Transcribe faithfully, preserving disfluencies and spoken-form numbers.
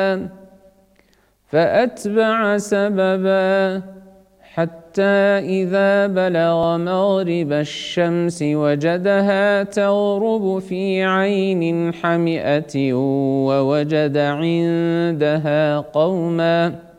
فأتبع سببا حتى إذا بلغ مغرب الشمس وجدها تغرب في عين حمئة ووجد عندها قوما